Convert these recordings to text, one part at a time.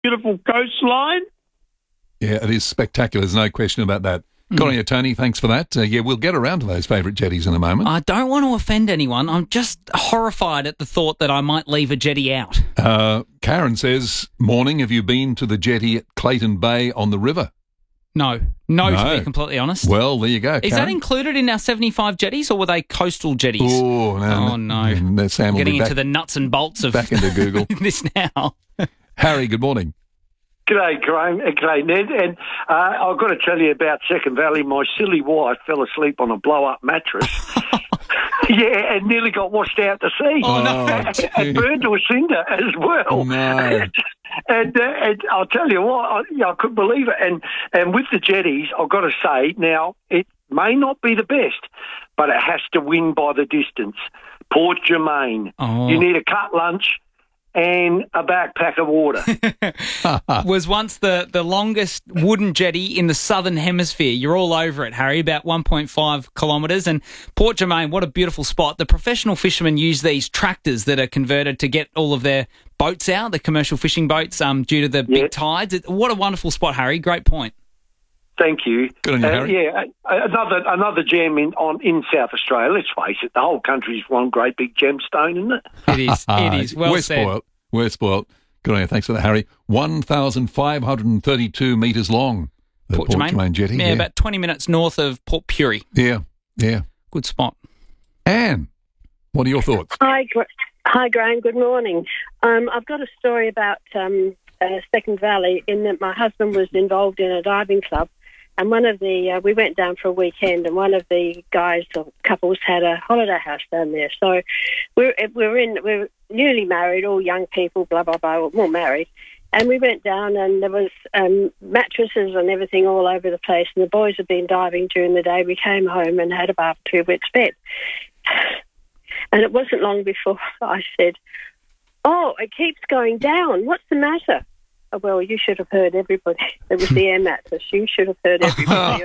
beautiful coastline. Yeah, it is spectacular. There's no question about that. Good on you, Tony. Thanks for that. We'll get around to those favourite jetties in a moment. I don't want to offend anyone. I'm just horrified at the thought that I might leave a jetty out. Karen says, morning, have you been to the jetty at Clayton Bay on the river? No, to be completely honest. Well, there you go, Is Karen. that included in our 75 jetties, or were they coastal jetties? Oh, no. Sam will Getting be into the nuts and bolts of back into Google. this now. Harry, good morning. G'day, Graham. G'day, Ned. And I've got to tell you about Second Valley. My silly wife fell asleep on a blow-up mattress. Yeah, and nearly got washed out to sea. Oh, no. And burned to a cinder as well. Oh, no. And I'll tell you what, I couldn't believe it. And with the jetties, I've got to say, now, it may not be the best, but it has to win by the distance. Port Germain. Oh. You need a cut lunch and a backpack of water. Was once the longest wooden jetty in the southern hemisphere. You're all over it, Harry, about 1.5 kilometres. And Port Germain, what a beautiful spot. The professional fishermen use these tractors that are converted to get all of their boats out, the commercial fishing boats, due to the big tides. What a wonderful spot, Harry. Great point. Thank you. Good on you, Harry. Yeah, another gem in South Australia. Let's face it, the whole country's one great big gemstone, isn't it? It is. It is. Well We're said. spoiled. We're spoiled. Good on you. Thanks for that, Harry. 1,532 metres long. The Port Germain jetty. Yeah, about 20 minutes north of Port Pirie. Yeah. Good spot. Anne, what are your thoughts? Hi, Graham. Good morning. I've got a story about Second Valley in that my husband was involved in a diving club, and one of the we went down for a weekend, and one of the guys or couples had a holiday house down there. So we're newly married, all young people, blah blah blah, all married. And we went down, and there was mattresses and everything all over the place. And the boys had been diving during the day. We came home and had a barbecue, went to bed. And it wasn't long before I said, "Oh, it keeps going down. What's the matter?" Oh, well, you should have heard everybody. It was the air mattress. You should have heard everybody.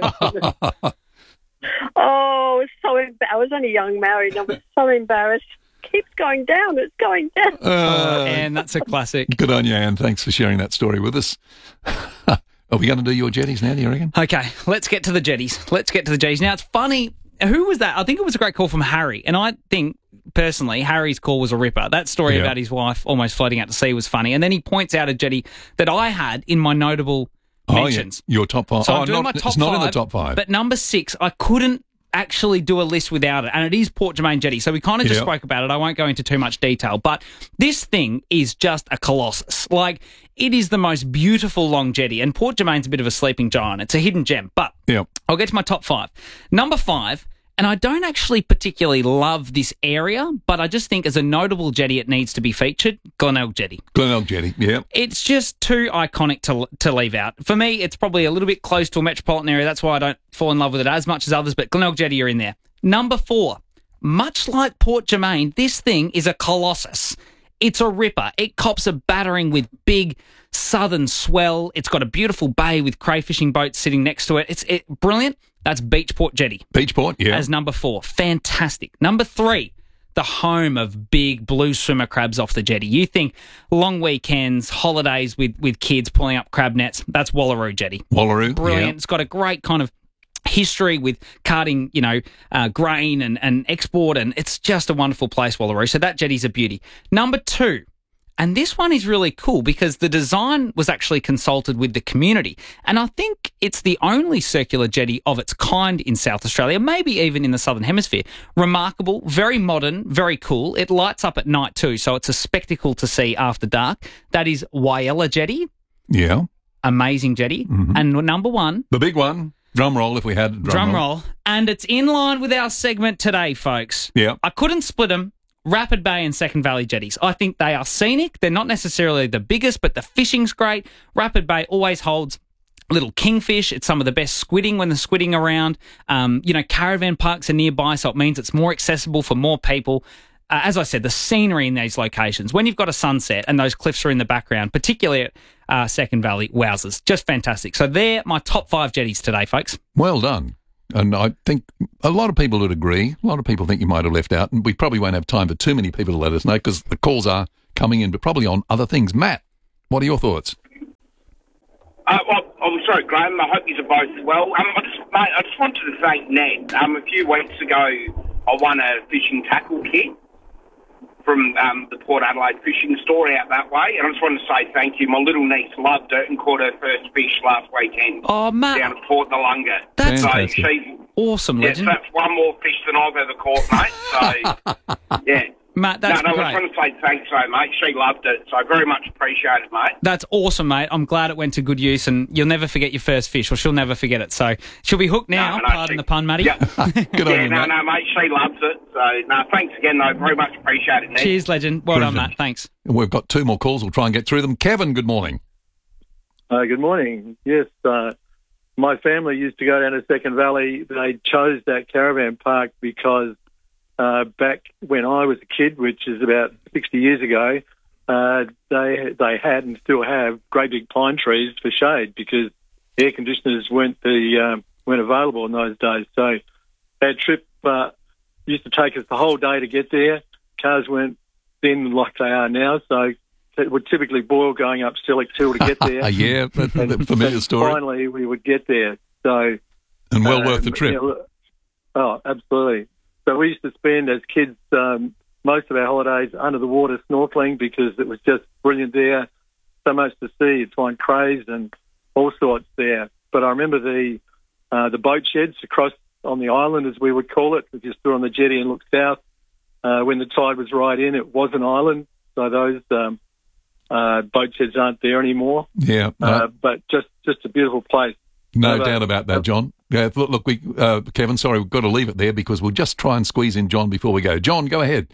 Oh, I was only young married, and I was so embarrassed. Keeps going down. It's going down. And that's a classic. Good on you, Anne. Thanks for sharing that story with us. Are we going to do your jetties now, do you reckon? Okay, let's get to the jetties. Now, it's funny. Who was that? I think it was a great call from Harry. And I think, personally, Harry's call was a ripper. That story about his wife almost floating out to sea was funny. And then he points out a jetty that I had in my notable mentions. Yeah. Your top five. So I'm doing my top it's not five, in the top five. But number 6, I couldn't actually do a list without it, and it is Port Germain jetty, so we kind of just spoke about it. I won't go into too much detail, but this thing is just a colossus. Like, it is the most beautiful long jetty, and Port Germain's a bit of a sleeping giant. It's a hidden gem, but I'll get to my top 5. Number 5, and I don't actually particularly love this area, but I just think as a notable jetty it needs to be featured, Glenelg jetty. Glenelg jetty, yeah. It's just too iconic to leave out. For me, it's probably a little bit close to a metropolitan area. That's why I don't fall in love with it as much as others, but Glenelg jetty are in there. Number 4, much like Port Germain, this thing is a colossus. It's a ripper. It cops a battering with big southern swell. It's got a beautiful bay with crayfishing boats sitting next to it. It's brilliant. That's Beachport jetty. Beachport, yeah. As number 4. Fantastic. Number 3, the home of big blue swimmer crabs off the jetty. You think long weekends, holidays with kids pulling up crab nets, that's Wallaroo jetty. Wallaroo, brilliant. yeah. It's got a great kind of history with carting, grain and export, and it's just a wonderful place, Wallaroo. So that jetty's a beauty. Number 2, and this one is really cool because the design was actually consulted with the community, and I think it's the only circular jetty of its kind in South Australia, maybe even in the Southern Hemisphere. Remarkable, very modern, very cool. It lights up at night too, so it's a spectacle to see after dark. That is Whyalla jetty. Yeah. Amazing jetty. Mm-hmm. And number 1. The big one. Drum roll if we had drum roll. And it's in line with our segment today, folks. Yeah. I couldn't split them. Rapid Bay and Second Valley jetties. I think they are scenic. They're not necessarily the biggest, but the fishing's great. Rapid Bay always holds little kingfish. It's some of the best squidding when they're squidding around. Caravan parks are nearby, so it means it's more accessible for more people. As I said, the scenery in these locations, when you've got a sunset and those cliffs are in the background, particularly at Second Valley, wowzers, just fantastic. So they're my top 5 jetties today, folks. Well done. And I think a lot of people would agree. A lot of people think you might have left out, and we probably won't have time for too many people to let us know because the calls are coming in, but probably on other things. Matt, what are your thoughts? Well, I'm sorry, Graham. I hope you're both well. I just wanted to thank Ned. A few weeks ago, I won a fishing tackle kit from the Port Adelaide fishing store out that way, and I just wanted to say thank you. My little niece loved it and caught her first fish last weekend. Oh, Matt. Down at Port Noarlunga. That's awesome, legend. That's one more fish than I've ever caught, mate. So, yeah. Matt, that's great. I just want to say thanks, mate. She loved it, so very much appreciated, mate. That's awesome, mate. I'm glad it went to good use, and you'll never forget your first fish, or she'll never forget it. So she'll be hooked now. Pardon the pun, Matty. Yeah. Good on you, mate. Mate. She loves it. So, thanks again, though. Very much appreciated, Ned. Cheers, legend. Well Brilliant. done, Matt. Thanks. We've got 2 more calls. We'll try and get through them. Kevin, good morning. Good morning. Yes, my family used to go down to Second Valley. They chose that caravan park because back when I was a kid, which is about 60 years ago, they had and still have great big pine trees for shade because air conditioners weren't available in those days. So that trip used to take us the whole day to get there. Cars weren't thin like they are now, so it would typically boil going up Silic Hill to get there. Yeah, familiar story. Finally, we would get there. So and well worth the trip. Oh, absolutely. So we used to spend, as kids, most of our holidays under the water snorkeling because it was just brilliant there. So much to see. You'd find crays and all sorts there. But I remember the boat sheds across on the island, as we would call it. If you stood on the jetty and looked south, when the tide was right in, it was an island. So those boat sheds aren't there anymore. Yeah. But just a beautiful place. No doubt about that, John. Yeah, look, Kevin, sorry, we've got to leave it there because we'll just try and squeeze in John before we go. John, go ahead.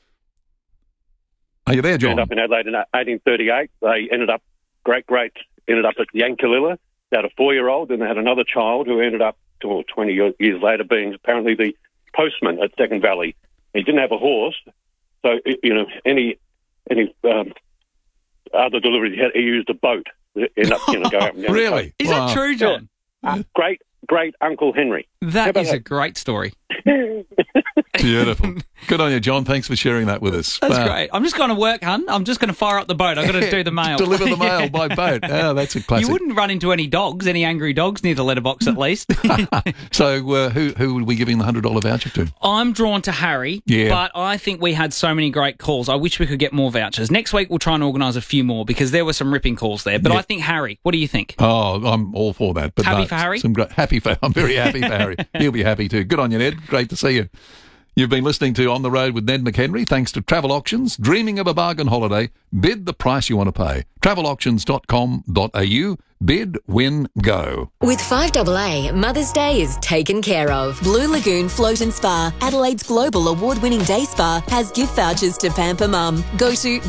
Are you there, John? Ended up in Adelaide in 1838. They ended up at the Yankalilla. They had a 4-year-old, and they had another child who ended up 20 years later being apparently the postman at Second Valley. He didn't have a horse, so any other delivery he used a boat. End up, go up and down. Really? Is that true, John? Great Uncle Henry. That is a great story. Beautiful. Good on you, John. Thanks for sharing that with us. That's great. I'm just going to work, hun. I'm just going to fire up the boat. I've got to do the mail. Deliver the mail by boat. Oh, that's a classic. You wouldn't run into any angry dogs near the letterbox at least. So who are we giving the $100 voucher to? I'm drawn to Harry, but I think we had so many great calls. I wish we could get more vouchers. Next week we'll try and organise a few more because there were some ripping calls there. But I think Harry. What do you think? Oh, I'm all for that. But happy for Harry? I'm very happy for Harry. He'll be happy too. Good on you, Ned. Great to see you. You've been listening to On the Road with Ned McHenry. Thanks to Travel Auctions. Dreaming of a bargain holiday? Bid the price you want to pay. travelauctions.com.au. Bid, win, go. With 5AA, Mother's Day is taken care of. Blue Lagoon Float and Spa, Adelaide's global award-winning day spa, has gift vouchers to pamper mum. Go to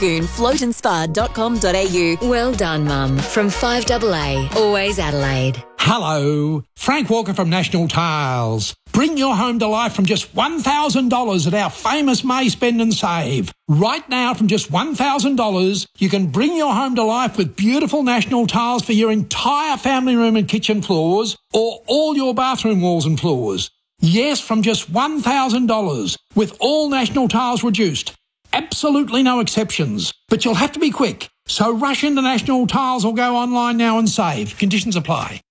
bluelagoonfloatandspa.com.au. Well done, Mum. From 5AA, always Adelaide. Hello, Frank Walker from National Tiles. Bring your home to life from just $1,000 at our famous May Spend and Save. Right now, from just $1,000, you can bring your home to life with beautiful National Tiles for your entire family room and kitchen floors or all your bathroom walls and floors. Yes, from just $1,000 with all National Tiles reduced. Absolutely no exceptions. But you'll have to be quick. So rush into National Tiles or go online now and save. Conditions apply.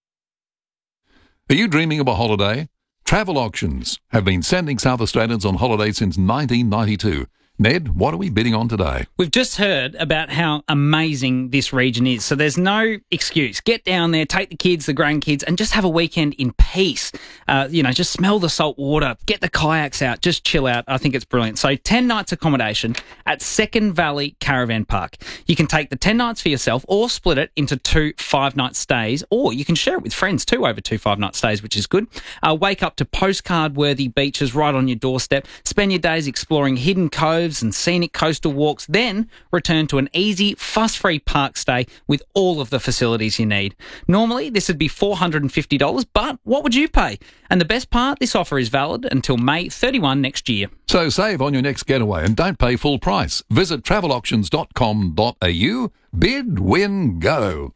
Are you dreaming of a holiday? Travel Auctions have been sending South Australians on holiday since 1992. Ned, what are we bidding on today? We've just heard about how amazing this region is, so there's no excuse. Get down there, take the kids, the grandkids, and just have a weekend in peace. Just smell the salt water, get the kayaks out, just chill out. I think it's brilliant. So 10 nights accommodation at Second Valley Caravan Park. You can take the 10 nights for yourself or split it into 2 5-night stays, or you can share it with friends too over 2 5-night stays, which is good. Wake up to postcard-worthy beaches right on your doorstep. Spend your days exploring hidden coves and scenic coastal walks, then return to an easy, fuss-free park stay with all of the facilities you need. Normally, this would be $450, but what would you pay? And the best part, this offer is valid until May 31 next year. So save on your next getaway and don't pay full price. Visit travelauctions.com.au. Bid, win, go.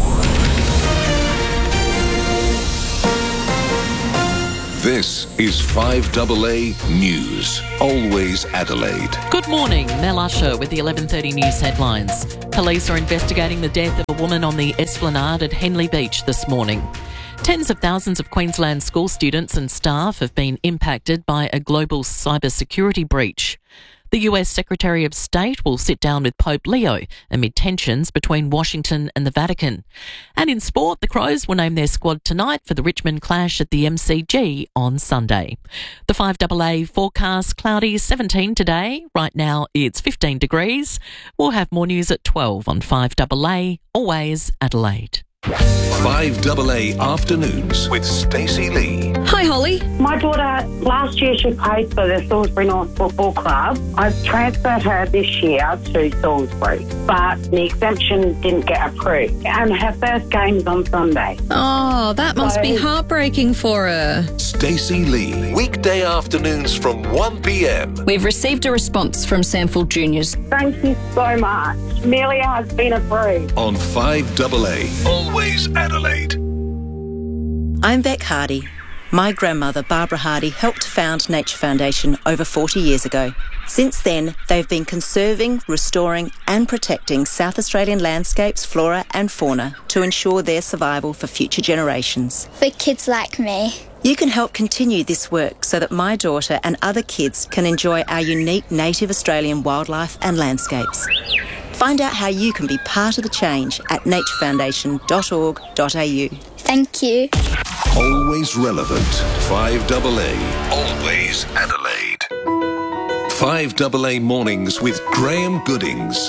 This is 5AA News. Always Adelaide. Good morning. Mel Usher with the 11:30 news headlines. Police are investigating the death of a woman on the Esplanade at Henley Beach this morning. Tens of thousands of Queensland school students and staff have been impacted by a global cybersecurity breach. The US Secretary of State will sit down with Pope Leo amid tensions between Washington and the Vatican. And in sport, the Crows will name their squad tonight for the Richmond clash at the MCG on Sunday. The 5AA forecast: cloudy, 17 today. Right now it's 15 degrees. We'll have more news at 12 on 5AA, always Adelaide. 5AA Afternoons with Stacey Lee. Hi, Holly. My daughter, last year she played for the Salisbury North Football Club. I've transferred her this year to Salisbury, but the exemption didn't get approved. And her first game is on Sunday. Oh, that must be heartbreaking for her. Stacey Lee. Weekday afternoons from 1 p.m. We've received a response from Sandfield Juniors. Thank you so much. Amelia has been approved. On 5AA. Always Adelaide. I'm Beck Hardy. My grandmother, Barbara Hardy, helped found Nature Foundation over 40 years ago. Since then, they've been conserving, restoring and protecting South Australian landscapes, flora and fauna to ensure their survival for future generations. For kids like me. You can help continue this work so that my daughter and other kids can enjoy our unique native Australian wildlife and landscapes. Find out how you can be part of the change at naturefoundation.org.au. Thank you. Always relevant. 5AA. Always Adelaide. 5AA Mornings with Graham Goodings.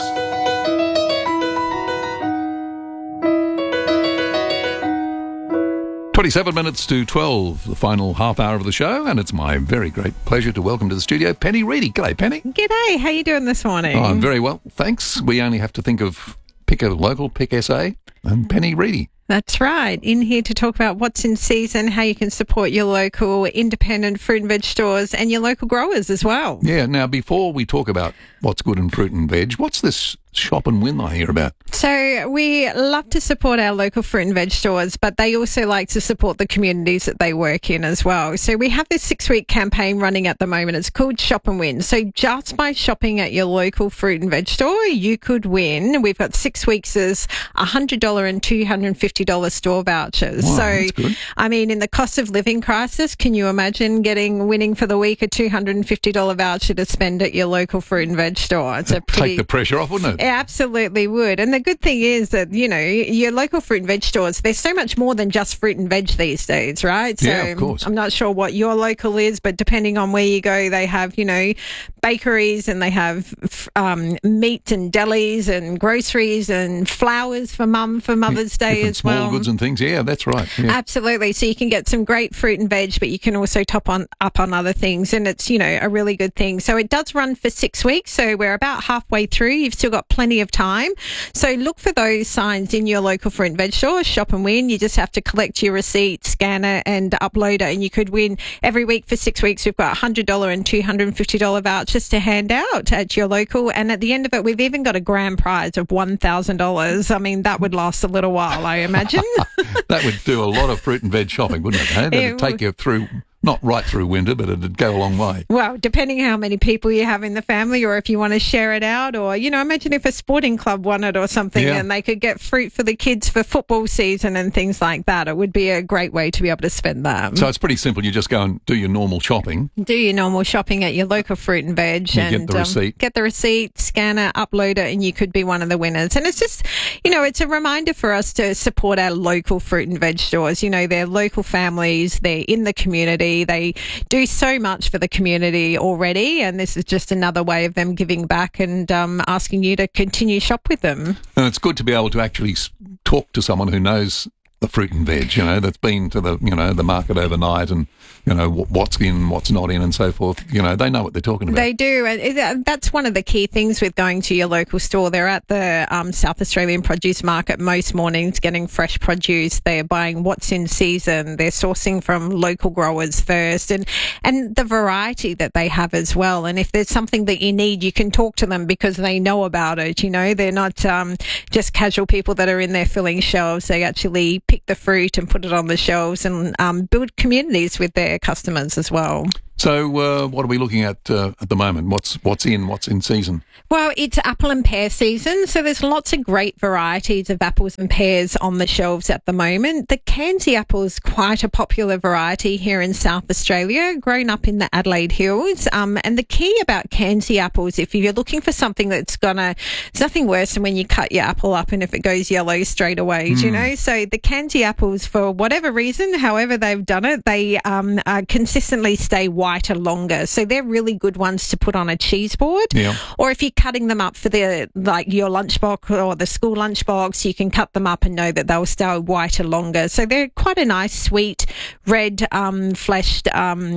"27 minutes to 12, the final half hour of the show, and it's my very great pleasure to welcome to the studio Penny Reedy. G'day, Penny. G'day. How you doing this morning? Oh, I'm very well, thanks. We only have to think of pick a local, pick SA, and Penny Reedy. That's right. In here to talk about what's in season, how you can support your local independent fruit and veg stores and your local growers as well. Yeah, now before we talk about what's good in fruit and veg, what's this shop and win I hear about? So we love to support our local fruit and veg stores, but they also like to support the communities that they work in as well. So we have this 6-week campaign running at the moment. It's called Shop and Win. So just by shopping at your local fruit and veg store, you could win. We've got 6 weeks as $100 and $250 store vouchers. Wow, so, that's good. I mean, in the cost of living crisis, can you imagine winning for the week a $250 voucher to spend at your local fruit and veg store? It's a pretty... Take the pressure off, wouldn't it? It absolutely would. And the good thing is that, you know, your local fruit and veg stores, there's so much more than just fruit and veg these days, right? So yeah, of course. I'm not sure what your local is, but depending on where you go, they have, you know, bakeries and they have meat and delis and groceries and flowers for Mum for Mother's Day Different as well. Small goods and things. Yeah, that's right. Yeah. Absolutely. So you can get some great fruit and veg, but you can also top up on other things. And it's, you know, a really good thing. So it does run for 6 weeks. So we're about halfway through. You've still got plenty of time. So look for those signs in your local fruit and veg store. Shop and win. You just have to collect your receipt, scan it and upload it. And you could win every week for 6 weeks. We've got $100 and $250 vouchers to hand out at your local. And at the end of it, we've even got a grand prize of $1,000. I mean, that would last a little while, I imagine. That would do a lot of fruit and veg shopping, wouldn't it? Hey? That'd take you through, not right through winter, but it'd go a long way. Well, depending how many people you have in the family or if you want to share it out or, you know, imagine if a sporting club won it or something and they could get fruit for the kids for football season and things like that. It would be a great way to be able to spend that. So it's pretty simple. You just go and do your normal shopping. Do your normal shopping at your local fruit and veg. You and get the receipt. Get the receipt, scan it, upload it, and you could be one of the winners. And it's just, you know, it's a reminder for us to support our local fruit and veg stores. You know, they're local families. They're in the community. They do so much for the community already, and this is just another way of them giving back and asking you to continue shop with them. And it's good to be able to actually talk to someone who knows the fruit and veg, you know, that's been to the, you know, the market overnight and, you know, what's in, what's not in and so forth. You know, they know what they're talking about. They do. And that's one of the key things with going to your local store. They're at the South Australian Produce Market most mornings getting fresh produce. They're buying what's in season. They're sourcing from local growers first and the variety that they have as well. And if there's something that you need, you can talk to them because they know about it. You know, they're not just casual people that are in there filling shelves. They actually pick the fruit and put it on the shelves and build communities with their customers as well. So what are we looking at the moment? What's in season? Well, it's apple and pear season, so there's lots of great varieties of apples and pears on the shelves at the moment. The Cairnsey apple is quite a popular variety here in South Australia, grown up in the Adelaide Hills. And the key about Cairnsey apples, if you're looking for something it's nothing worse than when you cut your apple up and if it goes yellow straight away, you know? So the Cairnsey apples, for whatever reason, however they've done it, they consistently stay whiter longer. So they're really good ones to put on a cheese board. Yeah. Or if you're cutting them up for your lunchbox or the school lunchbox, you can cut them up and know that they'll stay whiter longer. So they're quite a nice, sweet, red fleshed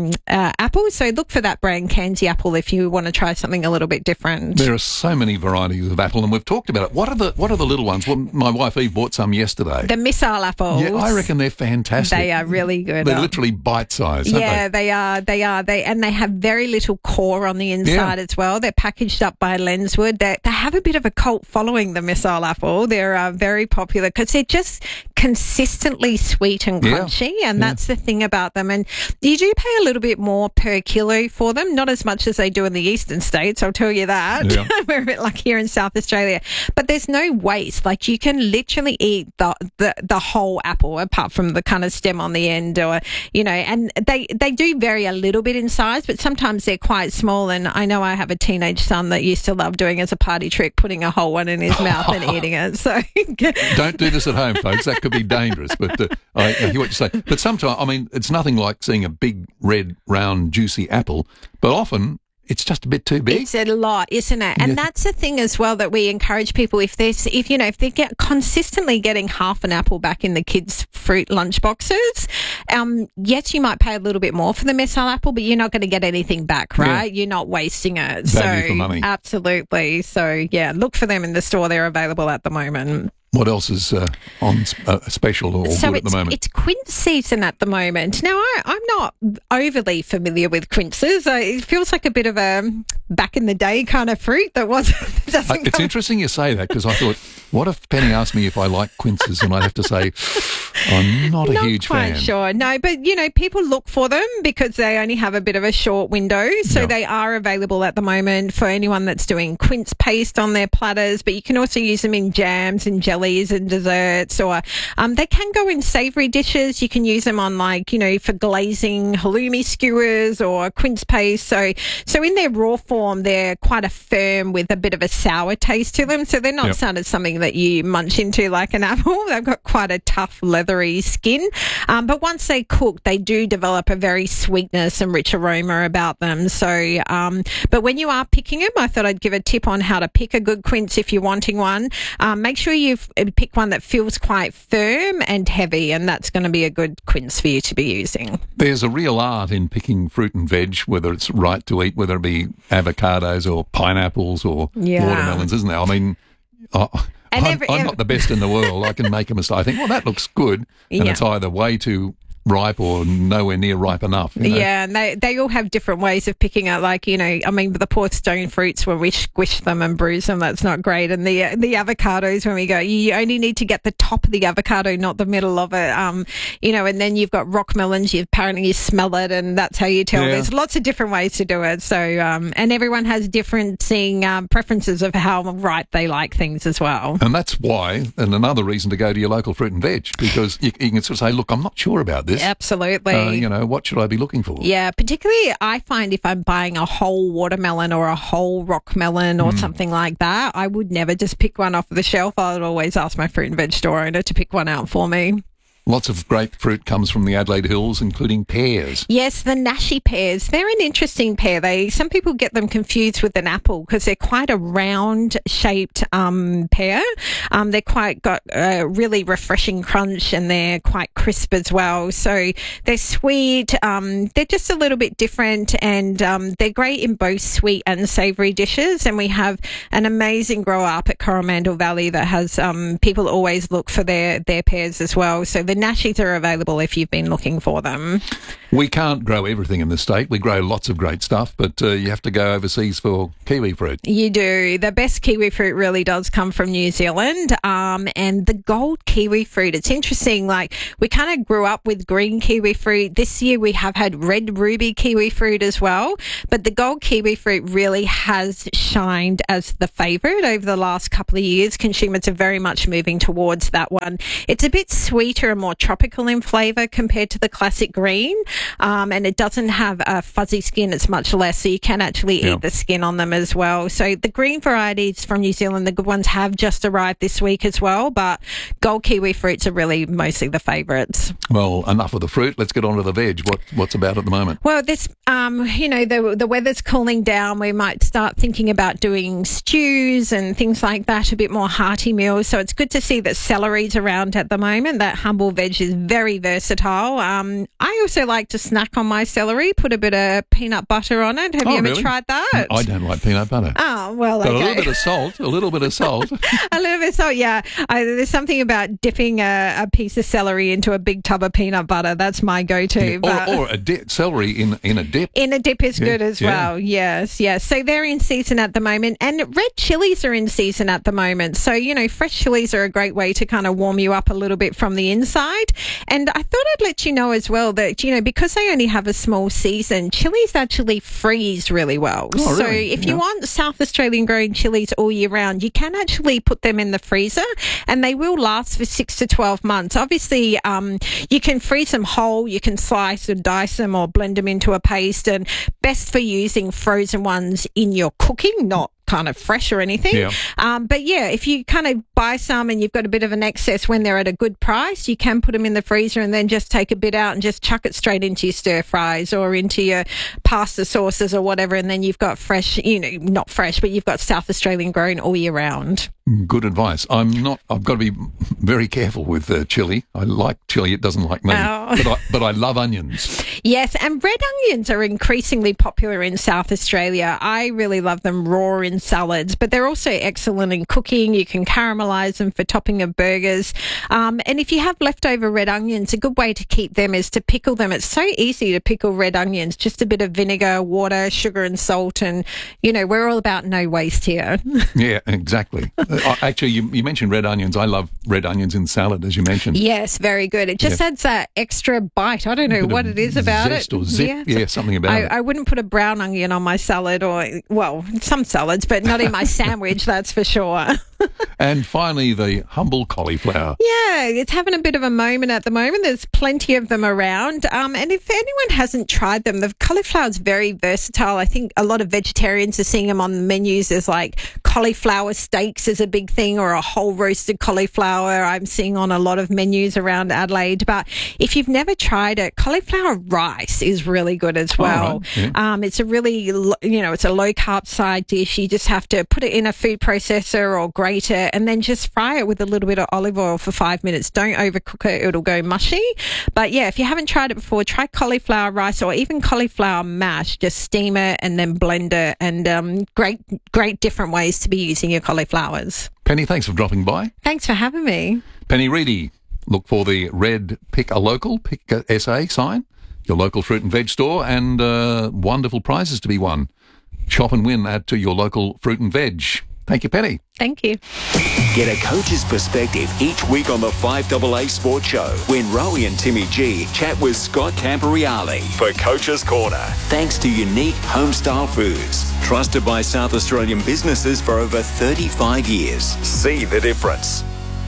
apple. So look for that brand Cairnsey apple if you want to try something a little bit different. There are so many varieties of apple, and we've talked about it. What are the little ones? Well, my wife Eve bought some yesterday. The missile apples. Yeah, I reckon they're fantastic. They are really good. They're literally bite-sized, aren't yeah, they? they are. They have very little core on the inside as well. They're packaged up by Lenswood. They have a bit of a cult following, the missile apple. They're very popular because they're just consistently sweet and crunchy, and that's the thing about them. And you do pay a little bit more per kilo for them, not as much as they do in the eastern states, I'll tell you that. Yeah. We're a bit like here in South Australia. But there's no waste. Like, you can literally eat the whole apple apart from the kind of stem on the end, or, you know, and they do vary a little bit in size, but sometimes they're quite small. And I know I have a teenage son that used to love doing as a party trick, putting a whole one in his mouth and eating it. So don't do this at home, folks. That could be dangerous. But I hear what you say. But sometimes, I mean, it's nothing like seeing a big, red, round, juicy apple, but often it's just a bit too big. It's a lot, isn't it? And that's the thing as well that we encourage people, if they get consistently getting half an apple back in the kids' fruit lunch boxes, yes, you might pay a little bit more for the missile apple, but you're not going to get anything back, right? You're not wasting it. Value for money. Absolutely. So yeah, look for them in the store. They're available at the moment. What else is on special or good at the moment? It's quince season at the moment. Now, I'm not overly familiar with quinces. It feels like a bit of a back in the day kind of fruit that doesn't It's interesting you say that, because I thought, what if Penny asked me if I like quinces, and I'd have to say, I'm not a huge fan. Not quite sure. No, but, you know, people look for them because they only have a bit of a short window. So they are available at the moment for anyone that's doing quince paste on their platters, but you can also use them in jams and jellies and desserts, or they can go in savoury dishes. You can use them on, like, you know, for glazing halloumi skewers or quince paste. So in their raw form, they're quite a firm with a bit of a sour taste to them. So they're not something that you munch into like an apple. They've got quite a tough, leathery skin. But once they cook, they do develop a very sweetness and rich aroma about them. So, but when you are picking them, I thought I'd give a tip on how to pick a good quince if you're wanting one. Make sure you pick one that feels quite firm and heavy, and that's going to be a good quince for you to be using. There's a real art in picking fruit and veg, whether it's right to eat, whether it be avocados or pineapples or watermelons, isn't there? I mean, I'm not the best in the world. I can make a mistake. I think, well, that looks good, and it's either way too ripe or nowhere near ripe enough. You know? Yeah, and they all have different ways of picking out, like, you know, I mean, the poor stone fruits, when we squish them and bruise them, that's not great. And the avocados, when we go, you only need to get the top of the avocado, not the middle of it. You know, and then you've got rock melons, apparently you smell it, and that's how you tell. There's lots of different ways to do it. So, and everyone has different preferences of how ripe they like things as well. And that's why, and another reason to go to your local fruit and veg, because you can sort of say, look, I'm not sure about this. Absolutely. You know, what should I be looking for? Yeah, particularly I find if I'm buying a whole watermelon or a whole rock melon or something like that, I would never just pick one off the shelf. I would always ask my fruit and veg store owner to pick one out for me. Lots of great fruit comes from the Adelaide Hills, including pears. Yes, the Nashi pears. They're an interesting pear. Some people get them confused with an apple because they're quite a round-shaped pear. They're got a really refreshing crunch, and they're quite crisp as well. So they're sweet. They're just a little bit different, and they're great in both sweet and savoury dishes. And we have an amazing grower up at Coromandel Valley that has people always look for their pears as well. So the Nashies are available if you've been looking for them. We can't grow everything in the state. We grow lots of great stuff, but you have to go overseas for kiwi fruit. You do. The best kiwi fruit really does come from New Zealand, and the gold kiwi fruit. It's interesting, like we kind of grew up with green kiwi fruit. This year we have had red ruby kiwi fruit as well, but the gold kiwi fruit really has shined as the favourite over the last couple of years. Consumers are very much moving towards that one. It's a bit sweeter and more tropical in flavour compared to the classic green. And it doesn't have a fuzzy skin. It's much less, so you can actually eat the skin on them as well. So the green varieties from New Zealand, the good ones, have just arrived this week as well, but gold kiwi fruits are really mostly the favourites. Well, enough of the fruit. Let's get on to the veg. What's about at the moment? Well, this, the weather's cooling down. We might start thinking about doing stews and things like that, a bit more hearty meals. So it's good to see that celery's around at the moment. That humble veg is very versatile. I also like to snack on my celery, put a bit of peanut butter on it. Have you ever tried that? I don't like peanut butter. Oh, well, But okay. a little bit of salt, A little bit of salt, yeah. There's something about dipping a piece of celery into a big tub of peanut butter. That's my go-to. Or a celery in a dip. In a dip is good as well. Yes. So they're in season at the moment. And red chilies are in season at the moment. So, fresh chilies are a great way to kind of warm you up a little bit from the inside. And I thought I'd let you know as well that, because they only have a small season, chilies actually freeze really well. Oh, so really? if you want South Australian grown chilies all year round, you can actually put them in the freezer and they will last for 6 to 12 months. Obviously, you can freeze them whole, you can slice or dice them or blend them into a paste, and best for using frozen ones in your cooking, not kind of fresh or anything. But if you kind of buy some and you've got a bit of an excess when they're at a good price, you can put them in the freezer and then just take a bit out and just chuck it straight into your stir fries or into your pasta sauces or whatever, and then you've got fresh, not fresh, but you've got South Australian grown all year round. Good advice. I've got to be very careful with chilli. I like chilli, it doesn't like me. But I love onions. Yes, and red onions are increasingly popular in South Australia. I really love them raw in salads, but they're also excellent in cooking. You can caramelise them for topping of burgers. And if you have leftover red onions, a good way to keep them is to pickle them. It's so easy to pickle red onions. Just a bit of vinegar, water, sugar and salt, and, we're all about no waste here. Yeah, exactly. Actually, you mentioned red onions. I love red onions in salad, as you mentioned. Yes, very good. It just adds that extra bite. I don't know what it is about zest it. Or zip. Yeah, something about it. I wouldn't put a brown onion on my salad some salads, but not in my sandwich, that's for sure. And finally, the humble cauliflower. Yeah, it's having a bit of a moment at the moment. There's plenty of them around. And if anyone hasn't tried them, the cauliflower is very versatile. I think a lot of vegetarians are seeing them on the menus. There's like cauliflower steaks is a big thing, or a whole roasted cauliflower I'm seeing on a lot of menus around Adelaide. But if you've never tried it, cauliflower rice is really good as well. Right. Yeah. It's a really, it's a low carb side dish. You just have to put it in a food processor or grate it and then just fry it with a little bit of olive oil for 5 minutes. Don't overcook it. It'll go mushy. But yeah, if you haven't tried it before, try cauliflower rice or even cauliflower mash. Just steam it and then blend it, and great different ways to be using your cauliflowers. Penny, thanks for dropping by. Thanks for having me. Penny Reedy. Look for the red Pick a Local, Pick a SA sign, your local fruit and veg store, and wonderful prizes to be won. Shop and win at your local fruit and veg. Thank you, Penny. Thank you. Get a coach's perspective each week on the 5AA Sports Show when Rowie and Timmy G chat with Scott Camporeale for Coach's Corner. Thanks to Unique Homestyle Foods, trusted by South Australian businesses for over 35 years. See the difference.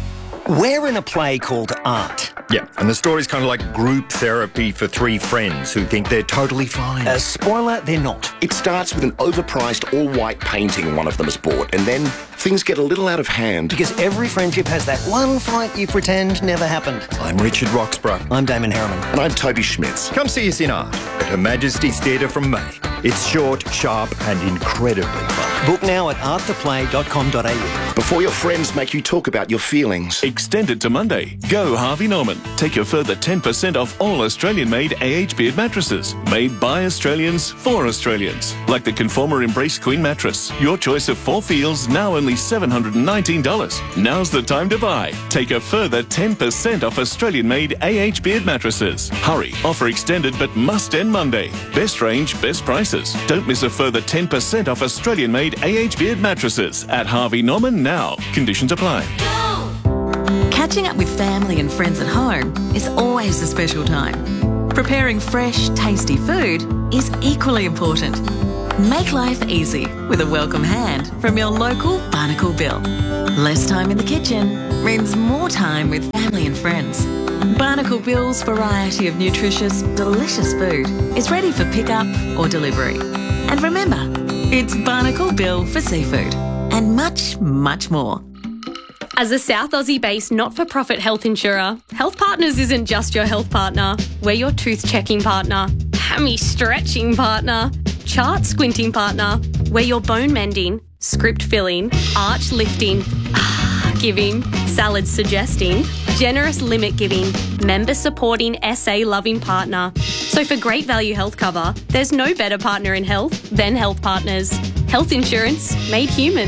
We're in a play called Art. Yeah, and the story's kind of like group therapy for three friends who think they're totally fine. Spoiler, they're not. It starts with an overpriced all-white painting one of them has bought, and then things get a little out of hand. Because every friendship has that one fight you pretend never happened. I'm Richard Roxburgh. I'm Damon Harriman. And I'm Toby Schmitz. Come see us in Art at Her Majesty's Theatre from May. It's short, sharp, and incredibly fun. Book now at arttoplay.com.au. Before your friends make you talk about your feelings. Extended to Monday. Go Harvey Norman. Take a further 10% off all Australian-made AH Beard mattresses. Made by Australians for Australians. Like the Conformer Embrace Queen mattress. Your choice of 4 feels, now only $719. Now's the time to buy. Take a further 10% off Australian-made AH Beard mattresses. Hurry. Offer extended but must end Monday. Best range, best prices. Don't miss a further 10% off Australian-made AH Beard mattresses at Harvey Norman now. Conditions apply. Catching up with family and friends at home is always a special time. Preparing fresh, tasty food is equally important. Make life easy with a welcome hand from your local Barnacle Bill. Less time in the kitchen means more time with family and friends. Barnacle Bill's variety of nutritious, delicious food is ready for pickup or delivery. And remember, it's Barnacle Bill for seafood and much, much more. As a South Aussie-based not-for-profit health insurer, Health Partners isn't just your health partner. We're your tooth-checking partner, hammy-stretching partner, chart-squinting partner. We're your bone-mending, script-filling, arch-lifting, giving, salad-suggesting, generous limit-giving, member-supporting, SA-loving partner. So for great value health cover, there's no better partner in health than Health Partners. Health insurance made human.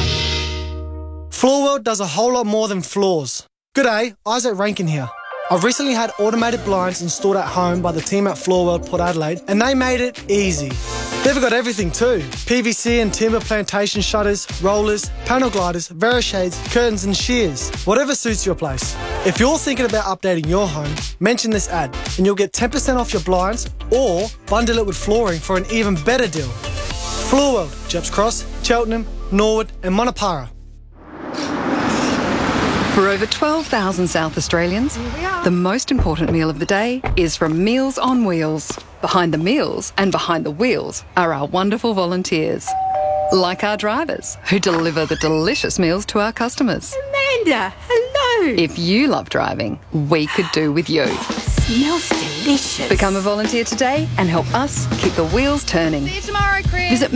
Floor World does a whole lot more than floors. G'day, Isaac Rankin here. I've recently had automated blinds installed at home by the team at Floor World Port Adelaide, and they made it easy. They've got everything too. PVC and timber plantation shutters, rollers, panel gliders, Verishades, curtains and shears. Whatever suits your place. If you're thinking about updating your home, mention this ad and you'll get 10% off your blinds or bundle it with flooring for an even better deal. Floor World, Jeps Cross, Cheltenham, Norwood and Monopara. For over 12,000 South Australians, the most important meal of the day is from Meals on Wheels. Behind the meals and behind the wheels are our wonderful volunteers, like our drivers who deliver the delicious meals to our customers. Amanda, hello. If you love driving, we could do with you. Smells delicious. Become a volunteer today and help us keep the wheels turning. See you tomorrow, Chris. Visit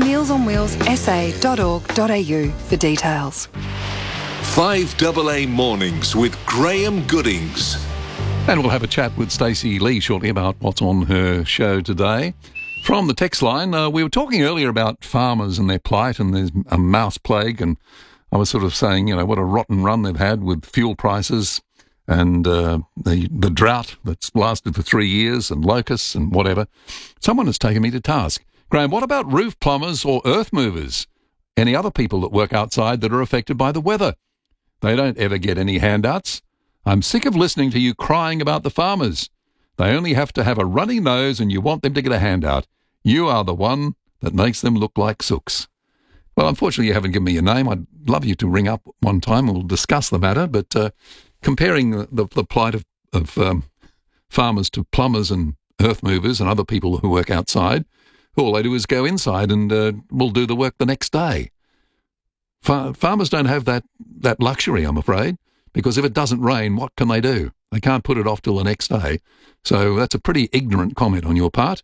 mealsonwheelsa.org.au for details. 5AA Mornings with Graham Goodings. And we'll have a chat with Stacey Lee shortly about what's on her show today. From the text line, we were talking earlier about farmers and their plight, and there's a mouse plague, and I was sort of saying, you know, what a rotten run they've had with fuel prices and the drought that's lasted for 3 years and locusts and whatever. Someone has taken me to task. Graham, what about roof plumbers or earth movers? Any other people that work outside that are affected by the weather? They don't ever get any handouts. I'm sick of listening to you crying about the farmers. They only have to have a runny nose and you want them to get a handout. You are the one that makes them look like sooks. Well, unfortunately, you haven't given me your name. I'd love you to ring up one time and we'll discuss the matter. But comparing the plight of farmers to plumbers and earth movers and other people who work outside, all they do is go inside and will do the work the next day. Farmers don't have that luxury, I'm afraid, because if it doesn't rain, what can they do? They can't put it off till the next day. So that's a pretty ignorant comment on your part.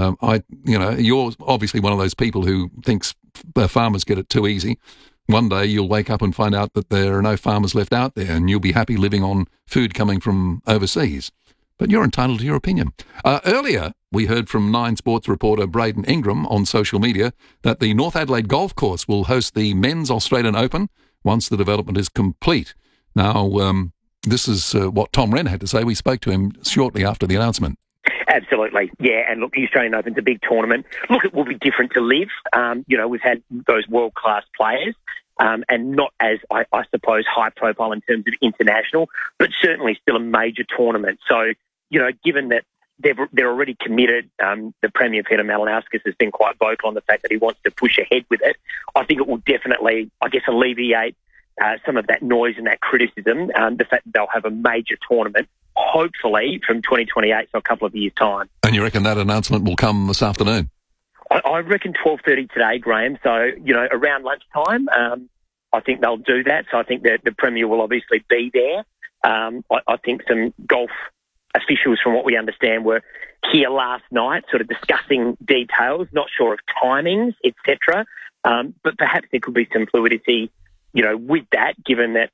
You're obviously one of those people who thinks farmers get it too easy. One day you'll wake up and find out that there are no farmers left out there and you'll be happy living on food coming from overseas. But you're entitled to your opinion. Earlier, we heard from Nine Sports reporter Braden Ingram on social media that the North Adelaide Golf Course will host the Men's Australian Open once the development is complete. Now, this is what Tom Wren had to say. We spoke to him shortly after the announcement. Absolutely, yeah. And look, the Australian Open's a big tournament. Look, it will be different to live. We've had those world-class players. And not as, I suppose, high profile in terms of international, but certainly still a major tournament. So, given that they're already committed, the Premier Peter Malinauskas has been quite vocal on the fact that he wants to push ahead with it. I think it will definitely, alleviate some of that noise and that criticism, the fact that they'll have a major tournament, hopefully from 2028, so a couple of years' time. And you reckon that announcement will come this afternoon? I reckon 12:30 today, Graham. So, around lunchtime, I think they'll do that. So I think that the Premier will obviously be there. I think some golf officials, from what we understand, were here last night sort of discussing details, not sure of timings, etc. But perhaps there could be some fluidity, with that, given that,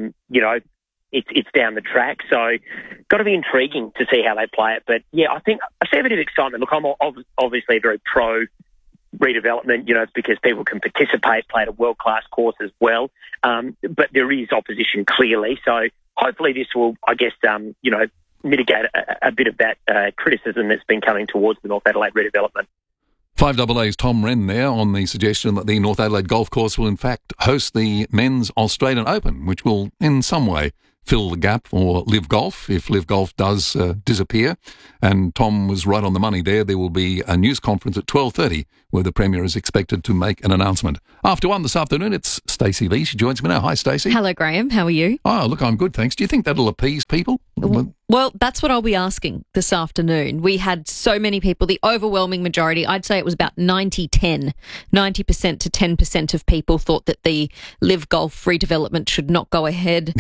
it's down the track. So got to be intriguing to see how they play it. But, yeah, I think I see a bit of excitement. Look, I'm obviously very pro redevelopment, it's because people can participate, play at a world-class course as well. But there is opposition clearly. So hopefully this will, I guess, mitigate a bit of that criticism that's been coming towards the North Adelaide redevelopment. 5AA's Tom Wren there on the suggestion that the North Adelaide Golf Course will in fact host the Men's Australian Open, which will in some way fill the gap for Live Golf if Live Golf does disappear. And Tom was right on the money there. There will be a news conference at 12:30 where the Premier is expected to make an announcement. After 1 this afternoon, it's Stacey Lee. She joins me now. Hi, Stacey. Hello, Graham. How are you? Oh, look, I'm good, thanks. Do you think that'll appease people? Well, that's what I'll be asking this afternoon. We had so many people, the overwhelming majority, I'd say it was about 90-10, 90% to 10% of people thought that the Live Golf redevelopment should not go ahead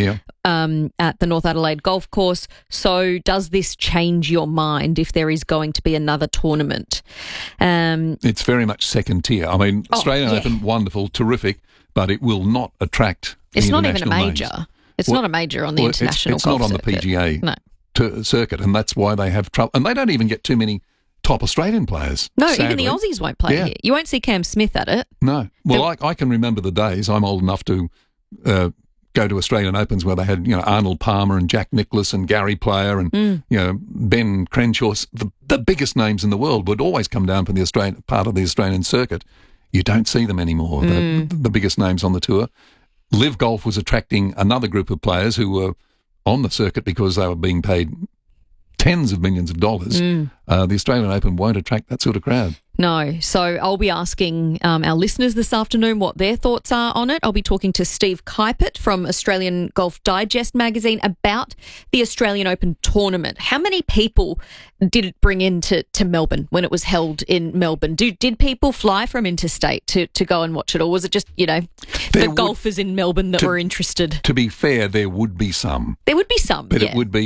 at the North Adelaide Golf Course. So does this change your mind if there is going to be another tournament? It's very much second tier. I mean, Australian Open, wonderful, terrific, but it will not attract the It's not even a international major. names. It's not a major on the international it's golf not on circuit. the PGA circuit, and that's why they have trouble. And they don't even get too many top Australian players. No, sadly. even the Aussies won't play here. You won't see Cam Smith at it. No. Well, I can remember the days. I'm old enough to go to Australian Opens where they had, Arnold Palmer and Jack Nicklaus and Gary Player and, Ben Crenshaw. The biggest names in the world would always come down from the Australian part of the Australian circuit. You don't see them anymore, the biggest names on the tour. Live Golf was attracting another group of players who were on the circuit because they were being paid tens of millions of dollars. The Australian Open won't attract that sort of crowd. No. So I'll be asking our listeners this afternoon what their thoughts are on it. I'll be talking to Steve Kuypert from Australian Golf Digest magazine about the Australian Open tournament. How many people did it bring into Melbourne when it was held in Melbourne? Did people fly from interstate to go and watch it, or was it just, the golfers in Melbourne that were interested? To be fair, there would be some. There would be some, but it wouldn't